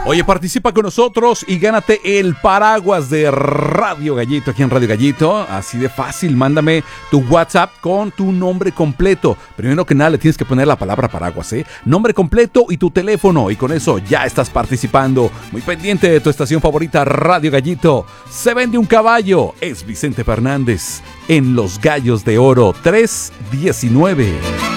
Oye, participa con nosotros y gánate el paraguas de Radio Gallito aquí en Radio Gallito. Así de fácil, mándame tu WhatsApp con tu nombre completo. Primero que nada le tienes que poner la palabra paraguas, nombre completo y tu teléfono. Y con eso ya estás participando. Muy pendiente de tu estación favorita, Radio Gallito. Se vende un caballo. Es Vicente Fernández en Los Gallos de Oro 319.